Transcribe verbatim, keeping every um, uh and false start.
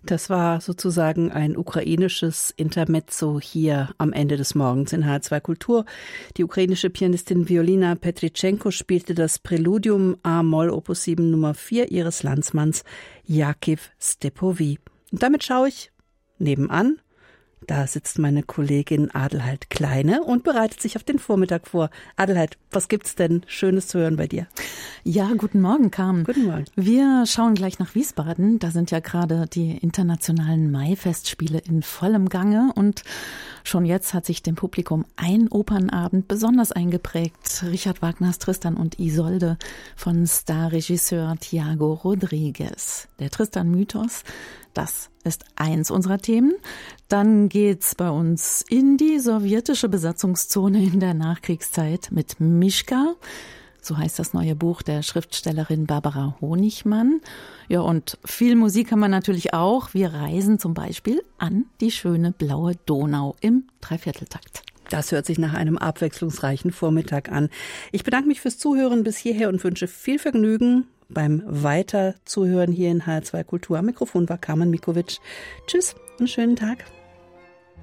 Das war sozusagen ein ukrainisches Intermezzo hier am Ende des Morgens in H R zwei Kultur. Die ukrainische Pianistin Violina Petrichenko spielte das Präludium A-Moll Opus sieben Nummer vier ihres Landsmanns Jakiw Stepowy. Und damit schaue ich nebenan. Da sitzt meine Kollegin Adelheid Kleine und bereitet sich auf den Vormittag vor. Adelheid, was gibt's denn Schönes zu hören bei dir? Ja, guten Morgen, Carmen. Guten Morgen. Wir schauen gleich nach Wiesbaden. Da sind ja gerade die internationalen Maifestspiele in vollem Gange und schon jetzt hat sich dem Publikum ein Opernabend besonders eingeprägt. Richard Wagners Tristan und Isolde von Starregisseur Tiago Rodriguez. Der Tristan-Mythos, das ist eins unserer Themen. Dann geht's bei uns in die sowjetische Besatzungszone in der Nachkriegszeit mit Mischka. So heißt das neue Buch der Schriftstellerin Barbara Honigmann. Ja, und viel Musik haben wir natürlich auch. Wir reisen zum Beispiel an die schöne blaue Donau im Dreivierteltakt. Das hört sich nach einem abwechslungsreichen Vormittag an. Ich bedanke mich fürs Zuhören bis hierher und wünsche viel Vergnügen beim Weiterzuhören hier in H R zwei Kultur. Am Mikrofon war Carmen Mikovic. Tschüss, einen schönen Tag.